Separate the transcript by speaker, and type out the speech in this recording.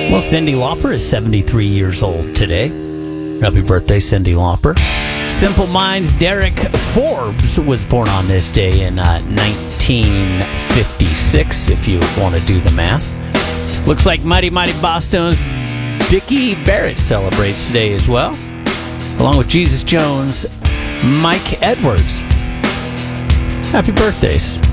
Speaker 1: Well, Cyndi Lauper is 73 years old today. Happy birthday, Cyndi Lauper. Simple Minds' Derek Forbes was born on this day in 1956, if you want to do the math. Looks like Mighty Mighty Bosstones' Dickie Barrett celebrates today as well, along with Jesus Jones, Mike Edwards. Happy birthdays.